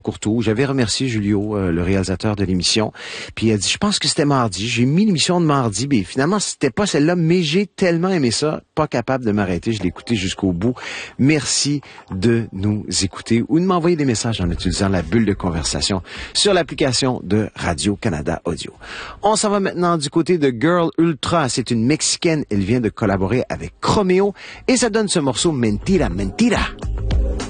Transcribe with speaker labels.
Speaker 1: Courteau. J'avais remercié Julio, le réalisateur de l'émission. Puis il a dit, je pense que c'était mardi. J'ai mis l'émission de mardi, mais finalement, c'était pas celle-là, mais j'ai tellement aimé ça, pas capable de m'arrêter. Je l'ai écouté jusqu'au bout. Merci de nous écouter ou de m'envoyer des messages en utilisant la bulle de conversation sur l'application de Radio-Canada Audio. On s'en va maintenant du côté de Girl Ultra. C'est une Mexicaine. Elle vient de collaborer avec Chromeo et ça donne ce morceau Mentira, Mentira.